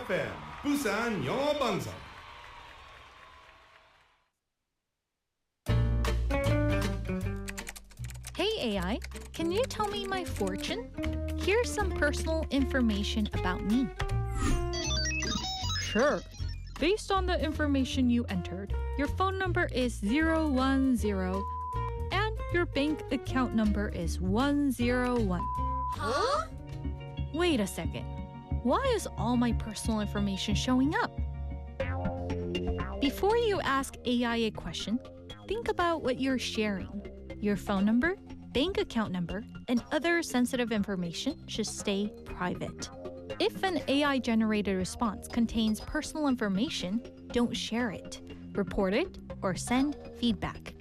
FM 부산 영어 방송. Hey AI, can you tell me my fortune? Here's some personal information about me. Sure. Based on the information you entered, your phone number is 010 and your bank account number is 101. Huh? Wait a second. Why is all my personal information showing up? Before you ask AI a question, think about what you're sharing. Your phone number, bank account number, and other sensitive information should stay private. If an AI-generated response contains personal information, don't share it, report it, or send feedback.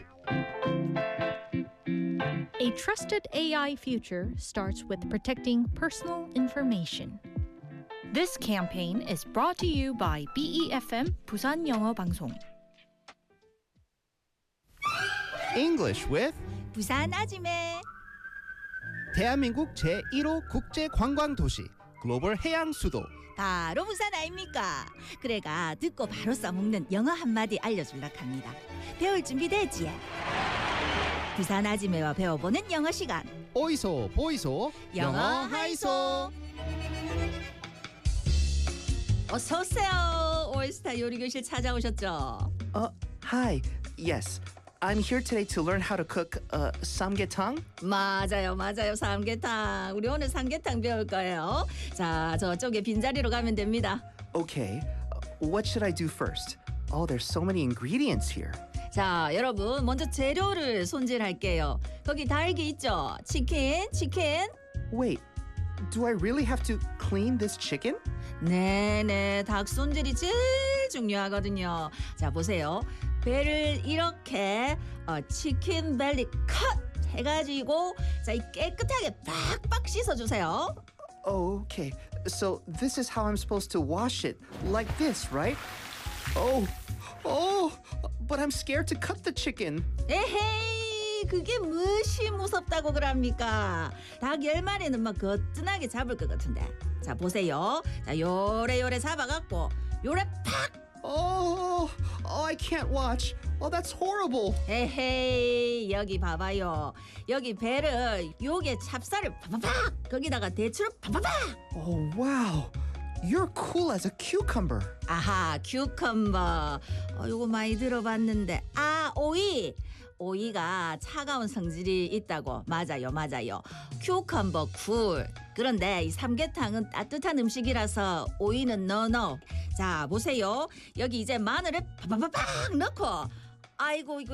A trusted AI future starts with protecting personal information. This campaign is brought to you by BEFM 부산 영어 방송. English with 부산 아지매. 대한민국 제1호 국제관광도시 글로벌 해양 수도. 바로 부산 아닙니까? 그래가 듣고 바로 써먹는 영어 한마디 알려줄라 합니다. 배울 준비 됐지? 부산 아지매와 배워보는 영어 시간. 어이소 보이소 영어 하이소. 어서 오세요. 올스타 요리교실 찾아오셨죠? Hi. Yes. I'm here today to learn how to cook samgyetang. 맞아요. 삼계탕. 우리 오늘 삼계탕 배울 거예요. 자, 저쪽에 빈자리로 가면 됩니다. Okay. What should I do first? Oh, there's so many ingredients here. 자, 여러분 먼저 재료를 손질할게요. 거기 닭이 있죠? 치킨. Wait. Do I really have to clean this chicken? 네네, 닭 손질이 제일 중요하거든요. 자, 보세요. 배를 이렇게 치킨 벨리 컷 해가지고 자, 이 깨끗하게 빡빡 씻어주세요. Oh, okay. So this is how I'm supposed to wash it. Like this, right? Oh, but I'm scared to cut the chicken. 에헤이, 그게 무엇이 무섭다고 그럽니까? 닭 10마리는 막 거뜬하게 잡을 것 같은데. 자, 보세요. 자, 요래 잡아갖고 요래 팍. Oh, I can't watch. Oh, that's horrible. 에헤이, 여기 봐봐요. 여기 배를 요게 찹쌀을 팍팍팍 거기다가 대추를 팍팍팍. Oh, wow. You're cool as a cucumber. 아하, 큐컴버. 요거 많이 들어봤는데. 오이가 차가운 성질이 있다고. 맞아요. 큐컴버 쿨. 그런데 이 삼계탕은 따뜻한 음식이라서 오이는 no. 자, 보세요. 여기 이제 마늘을 팍팍팍 넣고. 아이고 이거